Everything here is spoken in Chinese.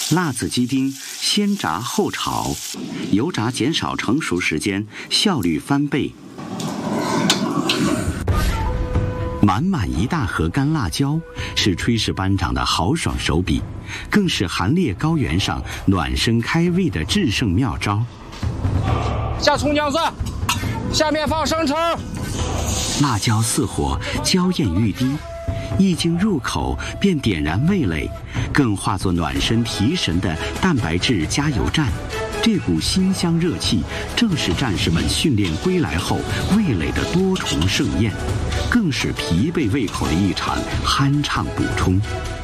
辣子鸡丁先炸后炒，油炸减少成熟时间，效率翻倍。满满一大盒干辣椒是炊事班长的豪爽手笔，更是寒烈高原上暖身开胃的制胜妙招。 下葱姜蒜，下面放生抽。 辣椒似火，娇艳欲滴，一经入口便点燃味蕾，更化作暖身提神的蛋白质加油站。这股馨香热气，正是战士们训练归来后味蕾的多重盛宴，更是疲惫胃口的一场酣畅补充。